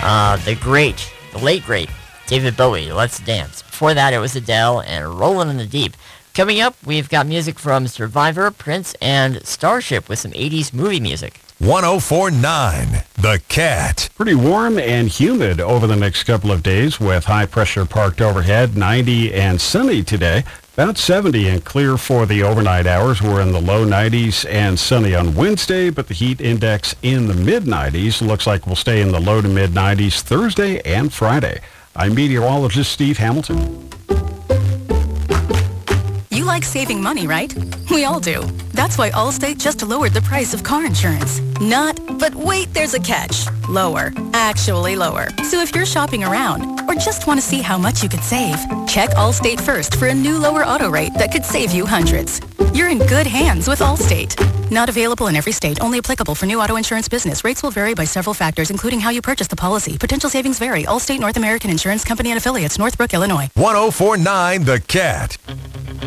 the late great David Bowie, Let's Dance. Before that, it was Adele and Rollin' in the Deep. Coming up, we've got music from Survivor, Prince, and Starship with some 80s movie music. 104.9 The Cat. Pretty warm and humid over the next couple of days with high pressure parked overhead, 90 and sunny today. About 70 and clear for the overnight hours. We're in the low 90s and sunny on Wednesday, but the heat index in the mid-90s. Looks like we'll stay in the low to mid-90s Thursday and Friday. I'm meteorologist Steve Hamilton. You like saving money, right? We all do. That's why Allstate just lowered the price of car insurance. But wait, there's a catch. Lower. Actually lower. So if you're shopping around or just want to see how much you could save, check Allstate first for a new lower auto rate that could save you hundreds. You're in good hands with Allstate. Not available in every state. Only applicable for new auto insurance business. Rates will vary by several factors, including how you purchase the policy. Potential savings vary. Allstate North American Insurance Company and Affiliates, Northbrook, Illinois. 104.9 The Cat.